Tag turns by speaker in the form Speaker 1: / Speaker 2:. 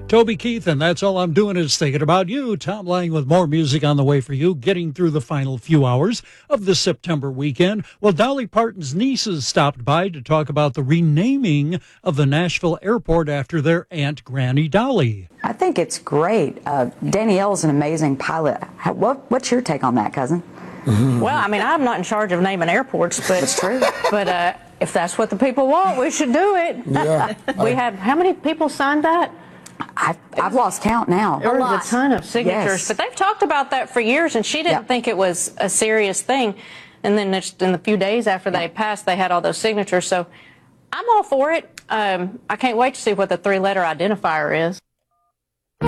Speaker 1: Toby Keith, and that's all I'm doing is thinking about you. Tom Lang with more music on the way for you, getting through the final few hours of the September weekend. Well, Dolly Parton's nieces stopped by to talk about the renaming of the Nashville airport after their Aunt Granny Dolly.
Speaker 2: I think it's great. Danielle's an amazing pilot. What's your take on that, cousin?
Speaker 3: Well, I mean, I'm not in charge of naming airports, but
Speaker 2: It's true.
Speaker 3: But if that's what the people want, we should do it.
Speaker 4: Yeah.
Speaker 3: We had how many people signed that?
Speaker 2: I've lost count now.
Speaker 3: There was a ton of signatures,
Speaker 2: Yes.
Speaker 3: but they've talked about that for years, and she didn't think it was a serious thing. And then just in the few days after they passed, they had all those signatures. So I'm all for it. I can't wait to see what the three-letter identifier is.